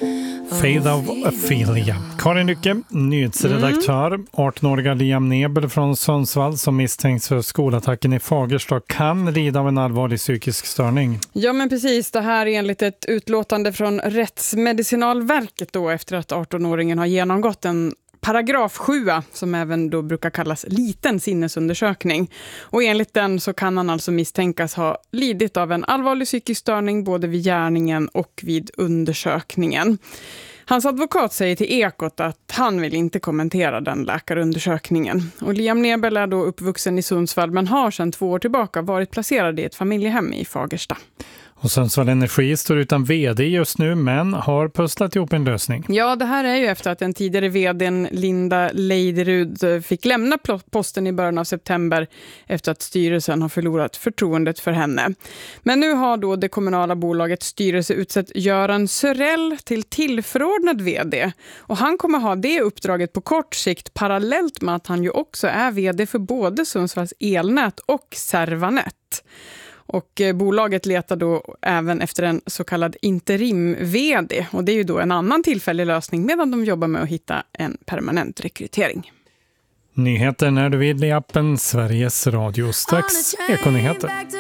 Fade of Ophelia. Karin Lycke, nyhetsredaktör. 18-åriga Liam Nebel från Sundsvall som misstänks för skolattacken i Fagersta kan lida av en allvarlig psykisk störning. Ja, men precis. Det här är enligt ett utlåtande från Rättsmedicinalverket då, efter att 18-åringen har genomgått en paragraf 7 som även då brukar kallas liten sinnesundersökning. Och enligt den så kan han alltså misstänkas ha lidit av en allvarlig psykisk störning både vid gärningen och vid undersökningen. Hans advokat säger till Ekot att han vill inte kommentera den läkarundersökningen. Och Liam Nebel är då uppvuxen i Sundsvall men har sedan 2 år tillbaka varit placerad i ett familjehem i Fagersta. Och Sundsvall Energi står utan vd just nu men har pusslat ihop en lösning. Ja, det här är ju efter att den tidigare vdn Linda Leiderud fick lämna posten i början av september efter att styrelsen har förlorat förtroendet för henne. Men nu har då det kommunala bolagets styrelse utsett Göran Sörell till tillförordnad vd. Och han kommer ha det uppdraget på kort sikt parallellt med att han ju också är vd för både Sundsvalls elnät och Servanet. Och bolaget letar då även efter en så kallad interim-vd. Och det är ju då en annan tillfällig lösning medan de jobbar med att hitta en permanent rekrytering. Nyheter när du vill i appen Sveriges Radio. Strax Ekonyheter.